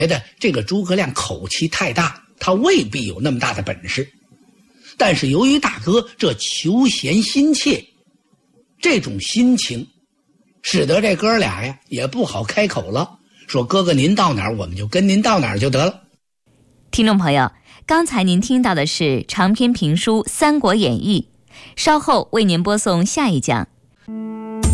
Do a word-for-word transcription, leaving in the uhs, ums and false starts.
得这个诸葛亮口气太大，他未必有那么大的本事。但是由于大哥这求贤心切，这种心情使得这哥俩呀也不好开口了，说哥哥您到哪儿我们就跟您到哪儿就得了。 听众朋友，刚才您听到的是长篇评书《三国演义》，稍后为您播送下一讲